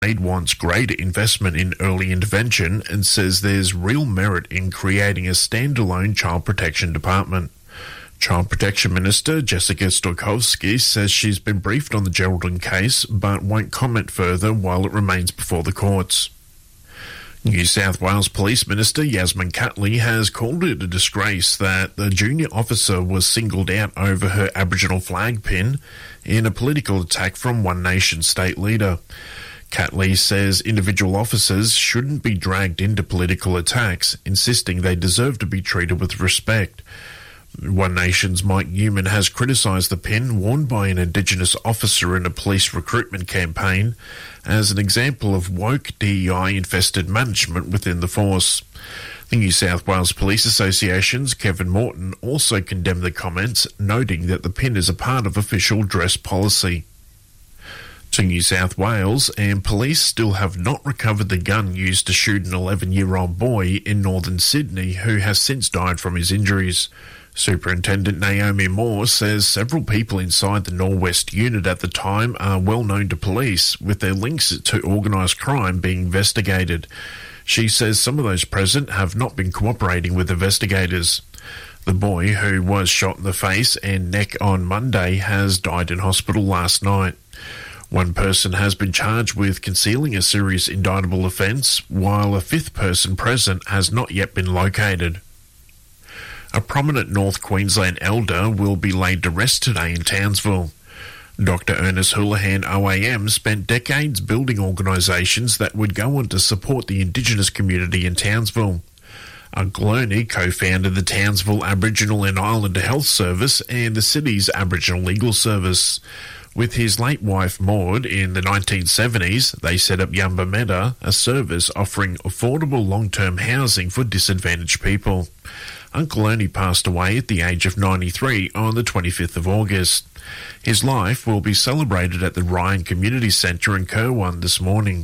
Aid wants greater investment in early intervention and says there's real merit in creating a standalone child protection department. Child Protection Minister Jessica Stokowski says she's been briefed on the Geraldine case but won't comment further while it remains before the courts. New South Wales Police Minister Yasmin Catley has called it a disgrace that the junior officer was singled out over her Aboriginal flag pin in a political attack from One Nation state leader. Catley says individual officers shouldn't be dragged into political attacks, insisting they deserve to be treated with respect. One Nation's Mike Newman has criticised the pin worn by an Indigenous officer in a police recruitment campaign as an example of woke DEI-infested management within the force. The New South Wales Police Association's Kevin Morton also condemned the comments, noting that the pin is a part of official dress policy. To New South Wales, and police still have not recovered the gun used to shoot an 11-year-old boy in northern Sydney who has since died from his injuries. Superintendent Naomi Moore says several people inside the Norwest unit at the time are well known to police, with their links to organised crime being investigated. She says some of those present have not been cooperating with investigators. The boy, who was shot in the face and neck on Monday, has died in hospital last night. One person has been charged with concealing a serious indictable offence, while a fifth person present has not yet been located. A prominent North Queensland elder will be laid to rest today in Townsville. Dr Ernest Houlihan OAM spent decades building organisations that would go on to support the Indigenous community in Townsville. Uncle Ernie co-founded the Townsville Aboriginal and Islander Health Service and the city's Aboriginal Legal Service. With his late wife Maud in the 1970s, they set up Yamba Meda, a service offering affordable long-term housing for disadvantaged people. Uncle Ernie passed away at the age of 93 on the 25th of August. His life will be celebrated at the Ryan Community Centre in Kirwan this morning.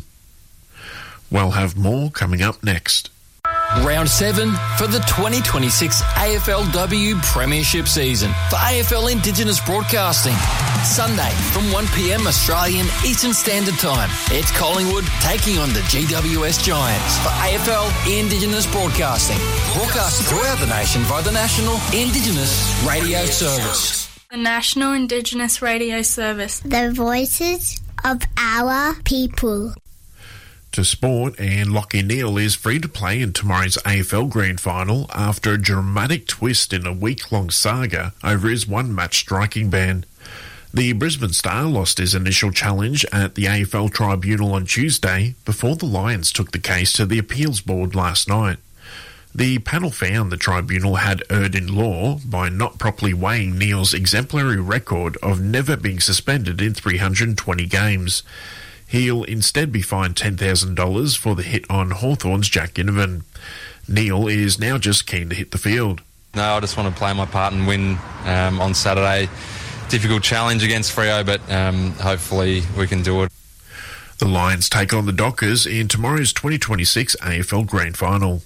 We'll have more coming up next. Round 7 for the 2026 AFLW Premiership season for AFL Indigenous Broadcasting. Sunday from 1 p.m. Australian Eastern Standard Time. It's Collingwood taking on the GWS Giants for AFL Indigenous Broadcasting. Broadcast throughout the nation by the National Indigenous Radio Service. The National Indigenous Radio Service. The voices of our people. To sport, and Lachie Neale is free to play in tomorrow's AFL Grand Final after a dramatic twist in a week-long saga over his one-match striking ban. The Brisbane Star lost his initial challenge at the AFL Tribunal on Tuesday before the Lions took the case to the Appeals Board last night. The panel found the tribunal had erred in law by not properly weighing Neale's exemplary record of never being suspended in 320 games. He'll instead be fined $10,000 for the hit on Hawthorn's Jack Ginnivan. Neale is now just keen to hit the field. No, I just want to play my part and win on Saturday. Difficult challenge against Freo, but hopefully we can do it. The Lions take on the Dockers in tomorrow's 2026 AFL Grand Final.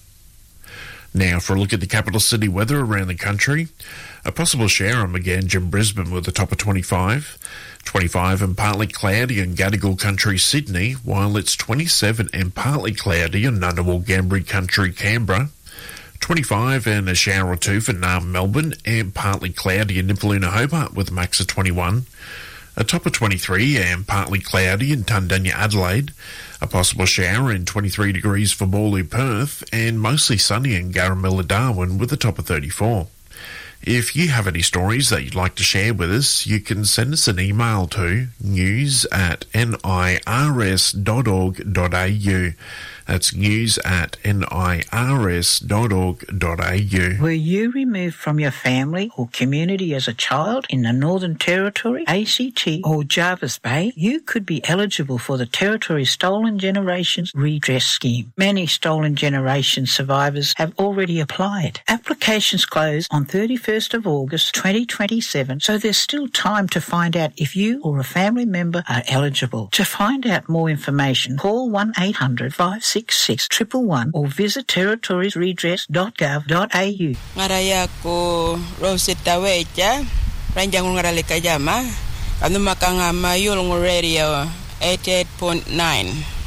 Now for a look at the capital city weather around the country. A possible shower on Maganj in Brisbane with a top of 25. 25 and partly cloudy in Gadigal Country, Sydney, while it's 27 and partly cloudy in Ngunnawal Gambri Country, Canberra. 25 and a shower or two for Naarm, Melbourne, and partly cloudy in Nipaluna, Hobart with a max of 21. A top of 23 and partly cloudy in Tundanya, Adelaide. A possible shower in 23 degrees for Bawley, Perth, and mostly sunny in Garamilla, Darwin with a top of 34. If you have any stories that you'd like to share with us, you can send us an email to news@nirs.org.au. That's news@nirs.org.au. Were you removed from your family or community as a child in the Northern Territory, ACT or Jervis Bay? You could be eligible for the Territory Stolen Generations Redress Scheme. Many Stolen Generation survivors have already applied. Applications close on 31st of August 2027, so there's still time to find out if you or a family member are eligible. To find out more information, call 1-800-566-111 or visit territoriesredress.gov.au. Ngaraya ko Rosetta Weja, Ranjang Ngaralika Jama, Anu Makanga Mayul Radio 88.9.